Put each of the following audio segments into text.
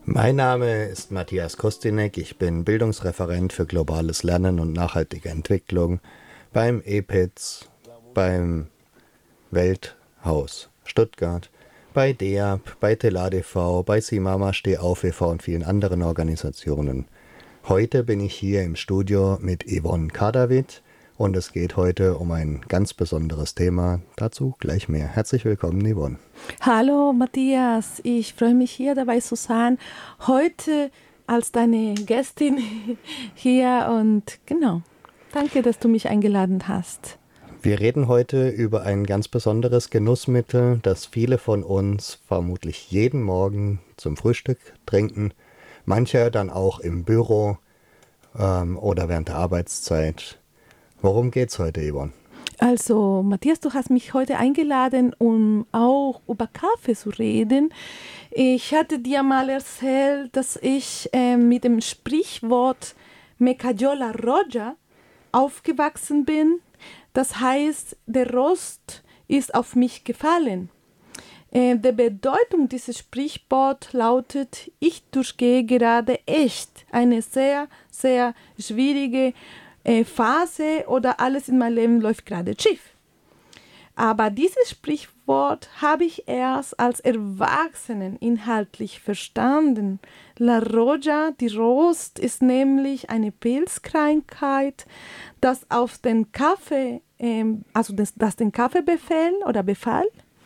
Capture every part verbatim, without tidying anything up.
Mein Name ist Matthias Kostinek, ich bin Bildungsreferent für globales Lernen und nachhaltige Entwicklung beim E P I D S, beim Welthaus Stuttgart, bei D E A B, bei Telar e V, bei Simama Steh auf e V und vielen anderen Organisationen. Heute bin ich hier im Studio mit Yvonne Kadavid und es geht heute um ein ganz besonderes Thema. Dazu gleich mehr. Herzlich willkommen, Yvonne. Hallo Matthias, ich freue mich hier dabei zu sein. Heute als deine Gästin hier und genau, danke, dass du mich eingeladen hast. Wir reden heute über ein ganz besonderes Genussmittel, das viele von uns vermutlich jeden Morgen zum Frühstück trinken. Manche dann auch im Büro ähm, oder während der Arbeitszeit. Worum geht's heute, Yvonne? Also Matthias, du hast mich heute eingeladen, um auch über Kaffee zu reden. Ich hatte dir mal erzählt, dass ich äh, mit dem Sprichwort Me cayó la roya aufgewachsen bin. Das heißt, der Rost ist auf mich gefallen. Äh, die Bedeutung dieses Sprichworts lautet, ich durchgehe gerade echt eine sehr, sehr schwierige äh, Phase oder alles in meinem Leben läuft gerade schief. Aber dieses Sprichwort habe ich erst als Erwachsenen inhaltlich verstanden. La Roya, die Rost, ist nämlich eine Pilzkrankheit, das auf den Kaffee, ähm, also das, das den Kaffee befällt oder befall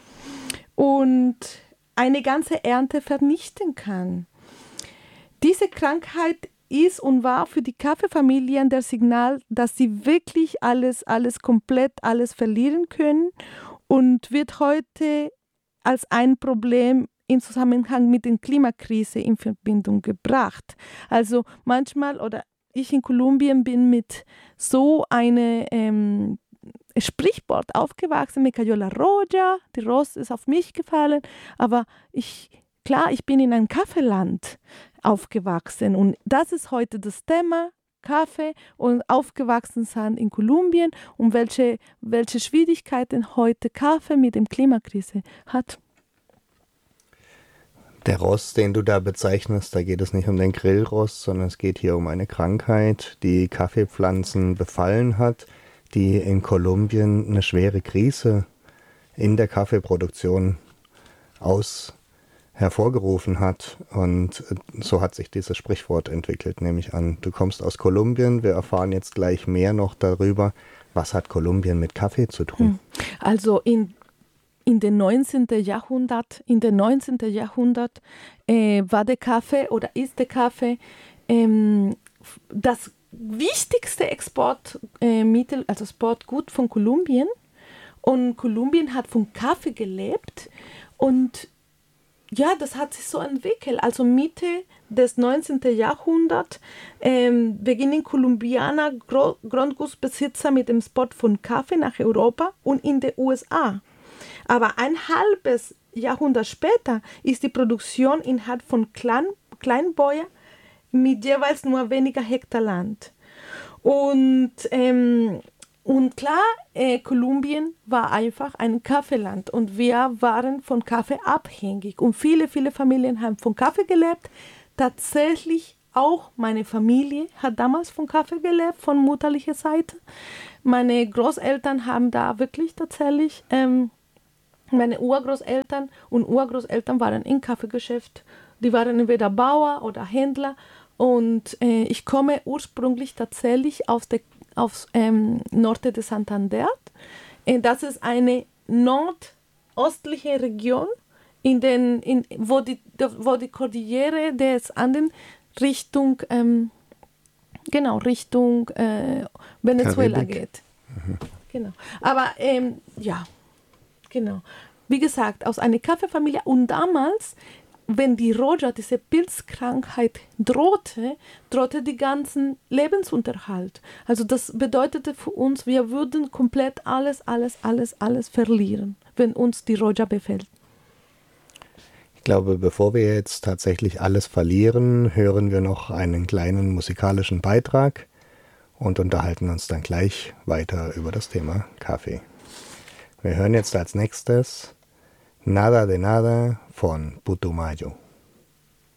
und eine ganze Ernte vernichten kann. Diese Krankheit ist und war für die Kaffeefamilien der Signal, dass sie wirklich alles, alles komplett alles verlieren können und wird heute als ein Problem im Zusammenhang mit der Klimakrise in Verbindung gebracht. Also manchmal, oder ich in Kolumbien bin mit so einem ähm, Sprichwort aufgewachsen, Me cayó la roya, die Rost ist auf mich gefallen, aber ich, klar, ich bin in einem Kaffeeland aufgewachsen und das ist heute das Thema, Kaffee und aufgewachsen sein in Kolumbien und welche, welche Schwierigkeiten heute Kaffee mit der Klimakrise hat. Der Rost, den du da bezeichnest, da geht es nicht um den Grillrost, sondern es geht hier um eine Krankheit, die Kaffeepflanzen befallen hat, die in Kolumbien eine schwere Krise in der Kaffeeproduktion aus hervorgerufen hat. Und so hat sich dieses Sprichwort entwickelt, nehme ich an. Du kommst aus Kolumbien, wir erfahren jetzt gleich mehr noch darüber. Was hat Kolumbien mit Kaffee zu tun? Also in In den neunzehnten. Jahrhundert, in den neunzehnten. Jahrhundert äh, war der Kaffee oder ist der Kaffee ähm, das wichtigste Exportmittel, äh, also Exportgut von Kolumbien. Und Kolumbien hat von Kaffee gelebt und ja, das hat sich so entwickelt. Also Mitte des neunzehnten. Jahrhunderts ähm, beginnen Kolumbianer Gro- Grundgutsbesitzer mit dem Export von Kaffee nach Europa und in die U S A. Aber ein halbes Jahrhundert später ist die Produktion innerhalb von Klein, Kleinbäuern mit jeweils nur weniger Hektar Land. Und, ähm, und klar, äh, Kolumbien war einfach ein Kaffeeland und wir waren von Kaffee abhängig. Und viele, viele Familien haben von Kaffee gelebt. Tatsächlich auch meine Familie hat damals von Kaffee gelebt, von mutterlicher Seite. Meine Großeltern haben da wirklich tatsächlich... Ähm, Meine Urgroßeltern und Urgroßeltern waren im Kaffeegeschäft. Die waren entweder Bauer oder Händler. Und äh, ich komme ursprünglich tatsächlich aus der aus, ähm, Norte de Santander. Äh, das ist eine nordostliche Region, in den, in, wo, die, wo die Kordillere des Anden Richtung, ähm, genau, Richtung äh, Venezuela Karibik. geht. Mhm. Genau. Aber ähm, ja. Genau. Wie gesagt, aus einer Kaffeefamilie. Und damals, wenn die Roja, diese Pilzkrankheit drohte, drohte die ganzen Lebensunterhalt. Also das bedeutete für uns, wir würden komplett alles, alles, alles, alles verlieren, wenn uns die Roja befällt. Ich glaube, bevor wir jetzt tatsächlich alles verlieren, hören wir noch einen kleinen musikalischen Beitrag und unterhalten uns dann gleich weiter über das Thema Kaffee. Wir hören jetzt als nächstes Nada de Nada von Putumayo.